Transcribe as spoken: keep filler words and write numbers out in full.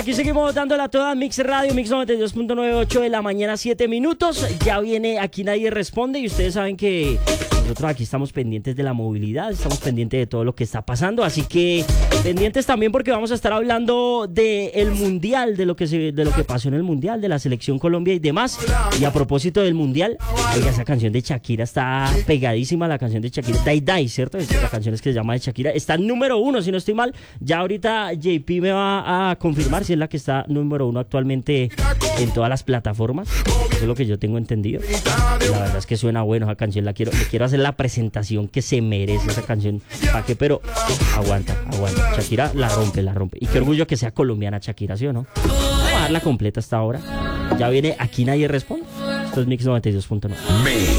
Aquí seguimos dándola toda Mix Radio, Mix noventa y dos punto noventa y ocho de la mañana, siete minutos. Ya viene Aquí Nadie Responde y ustedes saben que nosotros aquí estamos pendientes de la movilidad, estamos pendientes de todo lo que está pasando, así que pendientes también porque vamos a estar hablando del Mundial, de lo que se, de lo que pasó en el Mundial, de la Selección Colombia y demás. Y a propósito del Mundial, oiga, esa canción de Shakira está pegadísima, la canción de Shakira, Dai Dai, ¿cierto? Es la canción es que se llama de Shakira, está número uno, si no estoy mal. Ya ahorita J P me va a confirmar si es la que está número uno actualmente en todas las plataformas. Eso es lo que yo tengo entendido. La verdad es que suena bueno esa canción, la quiero, le quiero hacer la presentación que se merece esa canción. ¿Para qué? Pero aguanta, aguanta. Shakira la rompe, la rompe. Y qué orgullo que sea colombiana Shakira, ¿sí o no? Vamos a darla completa hasta ahora. Ya viene Aquí Nadie Responde. Esto es Mix noventa y dos punto nueve.